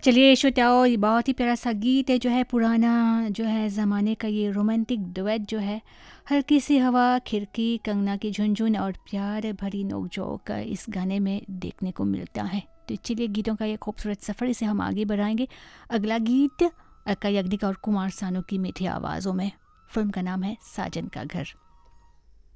चलिए श्रोताओ, ये बहुत ही प्यारा सा गीत है जो है पुराना जो है ज़माने का, ये रोमांटिक डुएट जो है, हल्की सी हवा, खिड़की, कंगना की झुनझुन और प्यार भरी नोक-झोंक इस गाने में देखने को मिलता है। तो चलिए गीतों का ये खूबसूरत सफ़र इसे हम आगे बढ़ाएंगे। अगला गीत अलका याग्निक और कुमार सानू की मीठी आवाज़ों में। फिल्म का नाम है साजन का घर।